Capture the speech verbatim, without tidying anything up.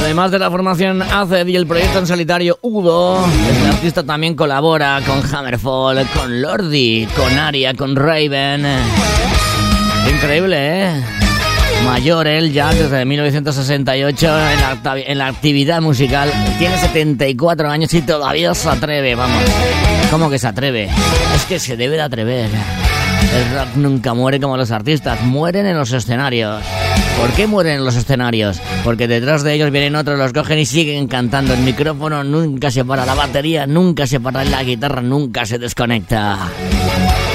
Además de la formación Aced y el proyecto en solitario Udo, el artista también colabora con Hammerfall, con Lordi, con Aria, con Raven. Increíble, ¿eh? Mayor él ya desde mil novecientos sesenta y ocho en la, en la actividad musical. Tiene setenta y cuatro años y todavía se atreve, vamos. ¿Cómo que se atreve? Es que se debe de atrever. El rock nunca muere como los artistas, mueren en los escenarios. ¿Por qué mueren en los escenarios? Porque detrás de ellos vienen otros, los cogen y siguen cantando. El micrófono nunca se para, la batería nunca se para, la guitarra nunca se desconecta.